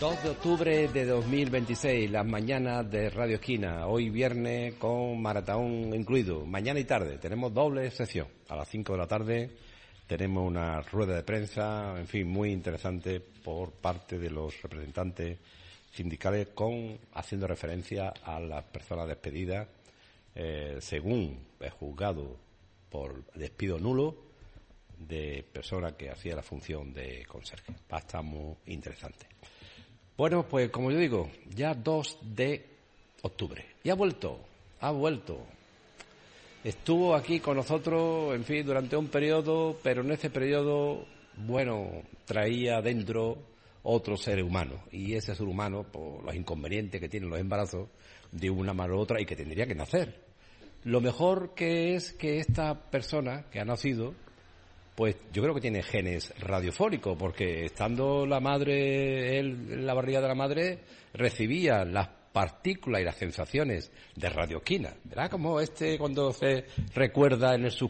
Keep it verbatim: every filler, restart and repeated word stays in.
dos de octubre de dos mil veintiséis, las mañanas de Radio Esquina, hoy viernes con maratón incluido, mañana y tarde, tenemos doble sección, a las cinco de la tarde tenemos una rueda de prensa, en fin, muy interesante por parte de los representantes sindicales con haciendo referencia a las personas despedidas eh, según es juzgado por despido nulo de persona que hacía la función de conserje. Va a estar muy interesante. Bueno, pues como yo digo, ya dos de octubre. Y ha vuelto, ha vuelto. Estuvo aquí con nosotros, en fin, durante un periodo, pero en ese periodo, bueno, traía dentro otro ser humano. Y ese ser humano, por los inconvenientes que tienen los embarazos, de una manera u otra, y que tendría que nacer. Lo mejor que es que esta persona que ha nacido, pues yo creo que tiene genes radiofónicos, porque estando la madre, él en la barriga de la madre, recibía las partículas y las sensaciones de Radio Esquina. ¿Verdad? Como este cuando se recuerda en el